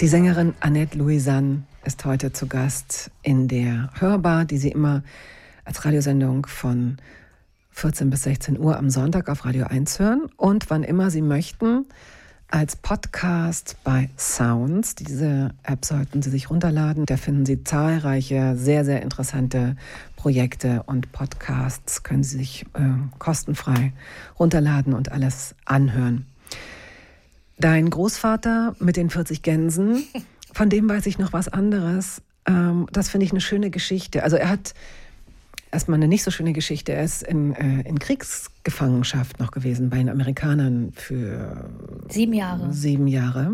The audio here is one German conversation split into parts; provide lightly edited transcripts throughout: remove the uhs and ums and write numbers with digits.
Die Sängerin Annette Louisanne ist heute zu Gast in der Hörbar, die Sie immer als Radiosendung von 14 bis 16 Uhr am Sonntag auf Radio 1 hören und wann immer Sie möchten als Podcast bei Sounds. Diese App sollten Sie sich runterladen. Da finden Sie zahlreiche, sehr, sehr interessante Projekte und Podcasts. Können Sie sich kostenfrei runterladen und alles anhören. Dein Großvater mit den 40 Gänsen, von dem weiß ich noch was anderes. Das finde ich eine schöne Geschichte. Also er hat erstmal eine nicht so schöne Geschichte. Er ist in Kriegsgefangenschaft noch gewesen bei den Amerikanern für 7 Jahre. 7 Jahre.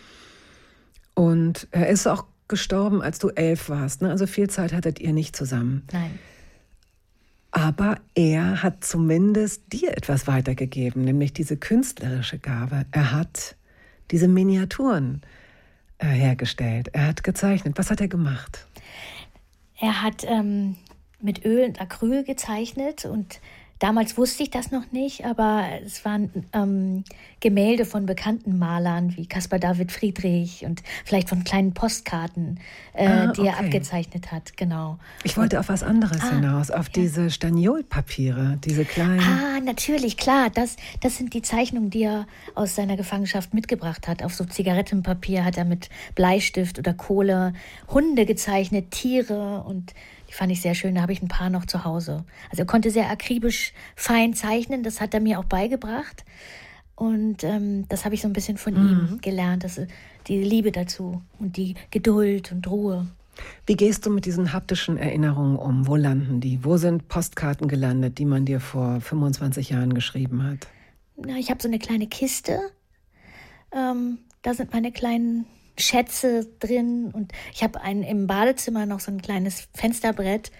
Und er ist auch gestorben, als du 11 warst. Ne? Also viel Zeit hattet ihr nicht zusammen. Nein. Aber er hat zumindest dir etwas weitergegeben, nämlich diese künstlerische Gabe. Er hat diese Miniaturen hergestellt. Er hat gezeichnet. Was hat er gemacht? Er hat mit Öl und Acryl gezeichnet und damals wusste ich das noch nicht, aber es waren Gemälde von bekannten Malern wie Caspar David Friedrich und vielleicht von kleinen Postkarten, die er abgezeichnet hat, genau. Ich wollte auf was anderes hinaus, auf diese Staniolpapiere, diese kleinen... natürlich, klar, das sind die Zeichnungen, die er aus seiner Gefangenschaft mitgebracht hat. Auf so Zigarettenpapier hat er mit Bleistift oder Kohle Hunde gezeichnet, Tiere und... Die fand ich sehr schön, da habe ich ein paar noch zu Hause. Also er konnte sehr akribisch fein zeichnen, das hat er mir auch beigebracht. Und das habe ich so ein bisschen von ihm gelernt, die Liebe dazu und die Geduld und Ruhe. Wie gehst du mit diesen haptischen Erinnerungen um? Wo landen die? Wo sind Postkarten gelandet, die man dir vor 25 Jahren geschrieben hat? Na, ich habe so eine kleine Kiste, da sind meine kleinen Schätze drin und ich habe im Badezimmer noch so ein kleines Fensterbrett,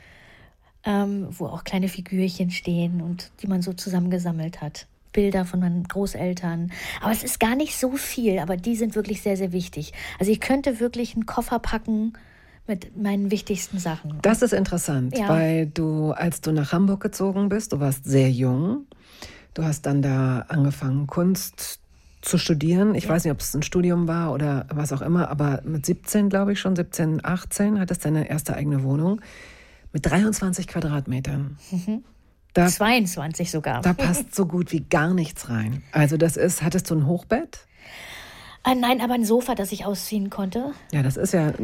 wo auch kleine Figürchen stehen und die man so zusammengesammelt hat. Bilder von meinen Großeltern. Aber es ist gar nicht so viel, aber die sind wirklich sehr, sehr wichtig. Also ich könnte wirklich einen Koffer packen mit meinen wichtigsten Sachen. Das ist interessant, weil als du nach Hamburg gezogen bist, du warst sehr jung, du hast dann da angefangen, Kunst zu studieren. Ich weiß nicht, ob es ein Studium war oder was auch immer, aber mit 17, glaube ich schon, 17, 18, hattest du deine erste eigene Wohnung mit 23 Quadratmetern. 22 sogar. Da passt so gut wie gar nichts rein. Also hattest du ein Hochbett? Nein, aber ein Sofa, das ich ausziehen konnte. Ja, das ist ja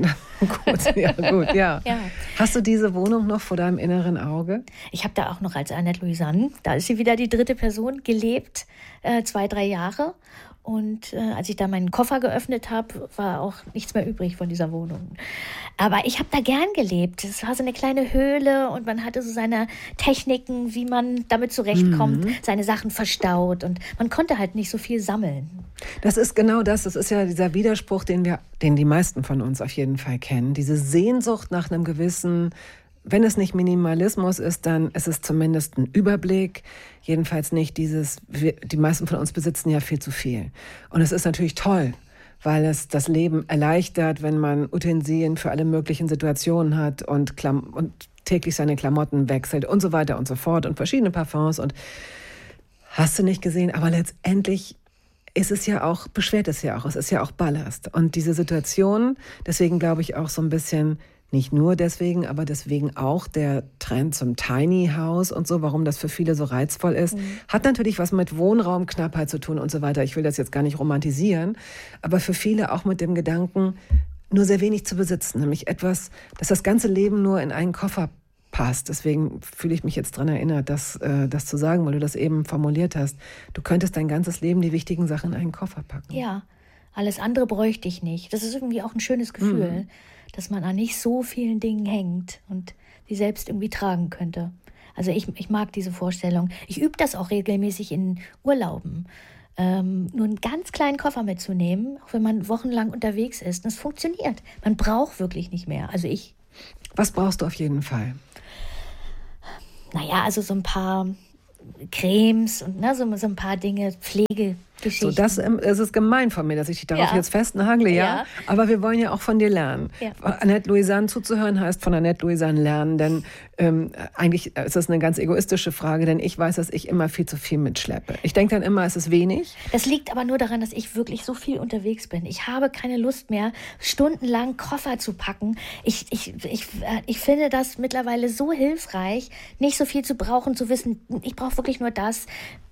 gut. Ja. Hast du diese Wohnung noch vor deinem inneren Auge? Ich habe da auch noch als Annette Louisanne, da ist sie wieder die dritte Person, gelebt, 2-3 Jahre. Und als ich da meinen Koffer geöffnet habe, war auch nichts mehr übrig von dieser Wohnung. Aber ich habe da gern gelebt. Es war so eine kleine Höhle und man hatte so seine Techniken, wie man damit zurechtkommt, seine Sachen verstaut. Und man konnte halt nicht so viel sammeln. Das ist genau das. Das ist ja dieser Widerspruch, den die meisten von uns auf jeden Fall kennen. Diese Sehnsucht nach einem gewissen... Wenn es nicht Minimalismus ist, dann ist es zumindest ein Überblick. Jedenfalls nicht die meisten von uns besitzen ja viel zu viel. Und es ist natürlich toll, weil es das Leben erleichtert, wenn man Utensilien für alle möglichen Situationen hat und täglich seine Klamotten wechselt und so weiter und so fort und verschiedene Parfums und hast du nicht gesehen. Aber letztendlich ist es ja auch, beschwert es ja auch, es ist ja auch Ballast. Und diese Situation, deswegen glaube ich auch so ein bisschen... Nicht nur deswegen, aber deswegen auch der Trend zum Tiny House und so, warum das für viele so reizvoll ist, hat natürlich was mit Wohnraumknappheit zu tun und so weiter. Ich will das jetzt gar nicht romantisieren, aber für viele auch mit dem Gedanken, nur sehr wenig zu besitzen, nämlich etwas, dass das ganze Leben nur in einen Koffer passt. Deswegen fühle ich mich jetzt daran erinnert, das zu sagen, weil du das eben formuliert hast. Du könntest dein ganzes Leben die wichtigen Sachen in einen Koffer packen. Ja, alles andere bräuchte ich nicht. Das ist irgendwie auch ein schönes Gefühl. Dass man an nicht so vielen Dingen hängt und die selbst irgendwie tragen könnte. Also ich mag diese Vorstellung. Ich übe das auch regelmäßig in Urlauben. Nur einen ganz kleinen Koffer mitzunehmen, auch wenn man wochenlang unterwegs ist. Und es funktioniert. Man braucht wirklich nicht mehr. Also ich. Was brauchst du auf jeden Fall? Naja, also so ein paar Cremes und so ein paar Dinge, Geschichten. So, es ist gemein von mir, dass ich dich darauf jetzt festnagle, ja. Aber wir wollen ja auch von dir lernen. Ja. Annette Louisanne zuzuhören heißt von Annette Louisanne lernen, denn eigentlich ist das eine ganz egoistische Frage, denn ich weiß, dass ich immer viel zu viel mitschleppe. Ich denke dann immer, es ist wenig. Das liegt aber nur daran, dass ich wirklich so viel unterwegs bin. Ich habe keine Lust mehr, stundenlang Koffer zu packen. Ich finde das mittlerweile so hilfreich, nicht so viel zu brauchen, zu wissen, ich brauche wirklich nur das.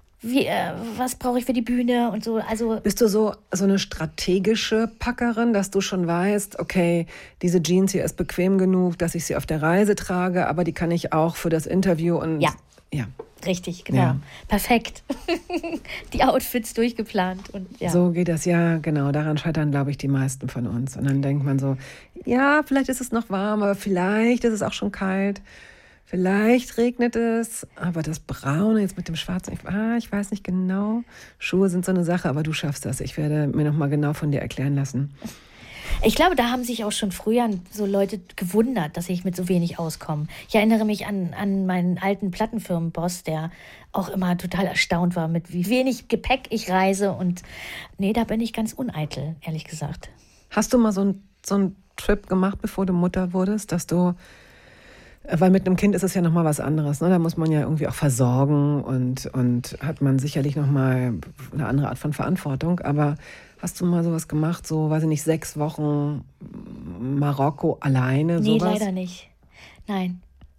Was brauche ich für die Bühne und so. Also bist du so eine strategische Packerin, dass du schon weißt, okay, diese Jeans hier ist bequem genug, dass ich sie auf der Reise trage, aber die kann ich auch für das Interview und ja. Richtig, genau. Ja. Perfekt. Die Outfits durchgeplant. Und, ja. So geht das, ja, genau. Daran scheitern, glaube ich, die meisten von uns. Und dann denkt man so, ja, vielleicht ist es noch warm, aber vielleicht ist es auch schon kalt. Vielleicht regnet es, aber das Braune jetzt mit dem Schwarzen, ich weiß nicht genau. Schuhe sind so eine Sache, aber du schaffst das. Ich werde mir noch mal genau von dir erklären lassen. Ich glaube, da haben sich auch schon früher so Leute gewundert, dass ich mit so wenig auskomme. Ich erinnere mich an meinen alten Plattenfirmenboss, der auch immer total erstaunt war, mit wie wenig Gepäck ich reise. Und nee, da bin ich ganz uneitel, ehrlich gesagt. Hast du mal so einen Trip gemacht, bevor du Mutter wurdest, dass du... Weil mit einem Kind ist es ja nochmal was anderes. Ne? Da muss man ja irgendwie auch versorgen und hat man sicherlich nochmal eine andere Art von Verantwortung. Aber hast du mal sowas gemacht, so, weiß ich nicht, 6 Wochen Marokko alleine? Nee, sowas? Leider nicht. Nein.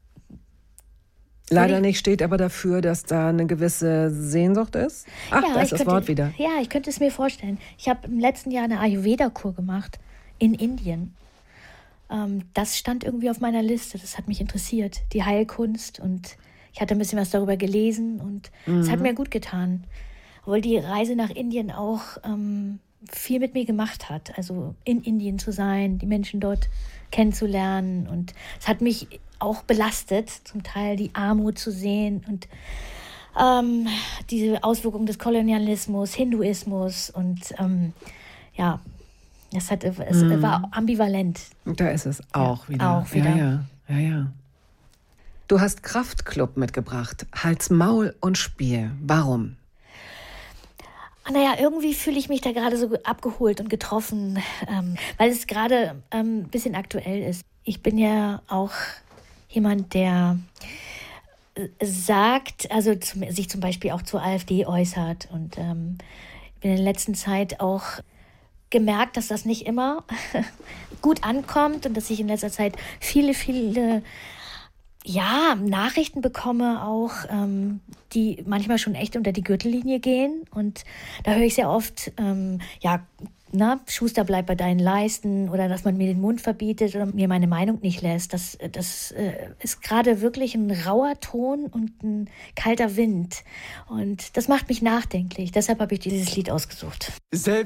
Leider nicht, steht aber dafür, dass da eine gewisse Sehnsucht ist? Ach, ja, da ist das Wort wieder. Ja, ich könnte es mir vorstellen. Ich habe im letzten Jahr eine Ayurveda-Kur gemacht in Indien. Das stand irgendwie auf meiner Liste, das hat mich interessiert, die Heilkunst, und ich hatte ein bisschen was darüber gelesen und es hat mir gut getan, obwohl die Reise nach Indien auch viel mit mir gemacht hat, also in Indien zu sein, die Menschen dort kennenzulernen, und es hat mich auch belastet, zum Teil die Armut zu sehen und diese Auswirkungen des Kolonialismus, Hinduismus und ja. Es war ambivalent. Da ist es auch wieder. Ja. Du hast Kraftklub mitgebracht. Hals, Maul und Spiel. Warum? Naja, irgendwie fühle ich mich da gerade so abgeholt und getroffen, weil es gerade ein bisschen aktuell ist. Ich bin ja auch jemand, der sagt, also sich zum Beispiel auch zur AfD äußert, und bin in der letzten Zeit auch gemerkt, dass das nicht immer gut ankommt und dass ich in letzter Zeit viele Nachrichten bekomme, auch die manchmal schon echt unter die Gürtellinie gehen. Und da höre ich sehr oft, Schuster, bleib bei deinen Leisten, oder dass man mir den Mund verbietet oder mir meine Meinung nicht lässt. Das ist gerade wirklich ein rauer Ton und ein kalter Wind. Und das macht mich nachdenklich. Deshalb habe ich dieses Lied ausgesucht. Selbst